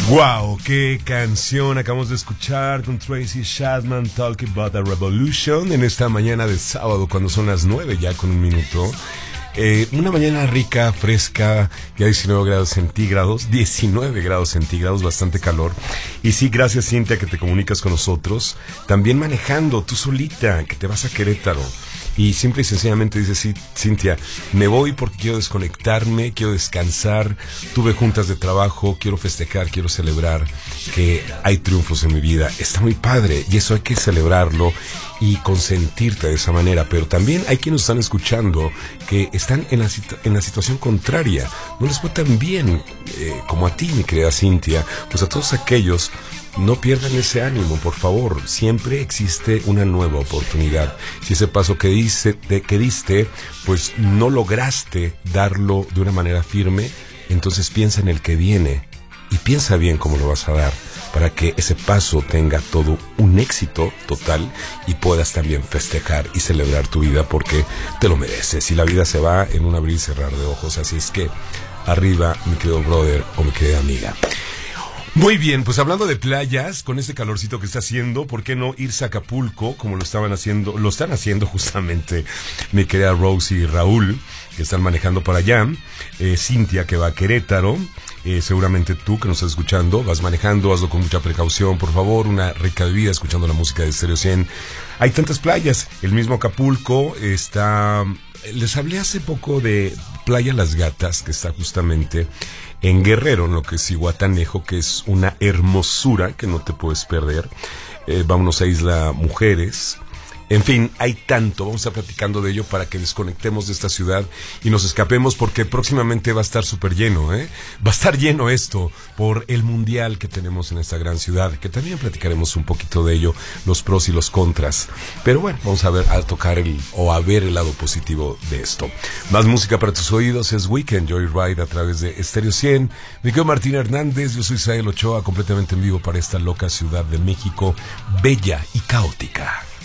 Wow, qué canción acabamos de escuchar con Tracy Chapman, Talk About a Revolution, en esta mañana de sábado, cuando son las 9 ya con un minuto. Una mañana rica, fresca, ya 19 grados centígrados, bastante calor. Y sí, gracias Cintia que te comunicas con nosotros, también manejando tú solita, que te vas a Querétaro. Y simple y sencillamente dice, sí, Cintia, me voy porque quiero desconectarme, quiero descansar, tuve juntas de trabajo, quiero festejar, quiero celebrar que hay triunfos en mi vida. Está muy padre y eso hay que celebrarlo y consentirte de esa manera. Pero también hay quienes están escuchando que están en la situación contraria. No les fue tan bien como a ti, mi querida Cintia. Pues a todos aquellos, no pierdan ese ánimo, por favor. Siempre existe una nueva oportunidad. Si ese paso que diste, pues no lograste darlo de una manera firme, entonces piensa en el que viene y piensa bien cómo lo vas a dar para que ese paso tenga todo un éxito total y puedas también festejar y celebrar tu vida porque te lo mereces. Y la vida se va en un abrir y cerrar de ojos. Así es que arriba, mi querido brother o mi querida amiga. Muy bien, pues hablando de playas, con este calorcito que está haciendo, ¿por qué no irse a Acapulco como lo están haciendo justamente mi querida Rose y Raúl, que están manejando para allá, Cintia que va a Querétaro, seguramente tú que nos estás escuchando, vas manejando, hazlo con mucha precaución, por favor, una rica bebida, escuchando la música de Stereo 100. Hay tantas playas, el mismo Acapulco está... Les hablé hace poco de Playa Las Gatas, que está justamente en Guerrero, en lo que es Zihuatanejo, que es una hermosura que no te puedes perder. Vámonos a Isla Mujeres. En fin, hay tanto, vamos a estar platicando de ello para que desconectemos de esta ciudad y nos escapemos porque próximamente va a estar súper lleno, Va a estar lleno esto por el mundial que tenemos en esta gran ciudad, que también platicaremos un poquito de ello, los pros y los contras. Pero bueno, vamos a ver, a ver el lado positivo de esto. Más música para tus oídos, es Weekend Joyride a través de Stereo 100. Miguel Martín Hernández, yo soy Sael Ochoa, completamente en vivo para esta loca ciudad de México, bella y caótica.